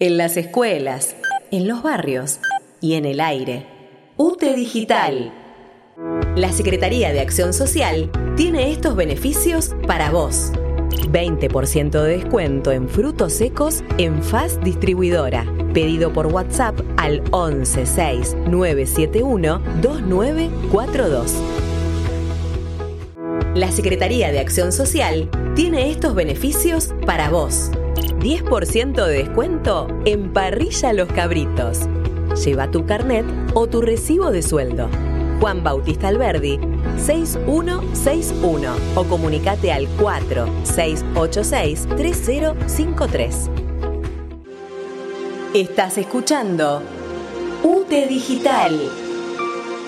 en las escuelas, en los barrios y en el aire. UTE Digital. La Secretaría de Acción Social tiene estos beneficios para vos. 20% de descuento en frutos secos en Faz Distribuidora. Pedido por WhatsApp al 11 6 971 2942. La Secretaría de Acción Social tiene estos beneficios para vos. 10% de descuento en Parrilla Los Cabritos. Lleva tu carnet o tu recibo de sueldo. Juan Bautista Alberdi, 6161 o comunicate al 4686-3053. Estás escuchando UTE Digital.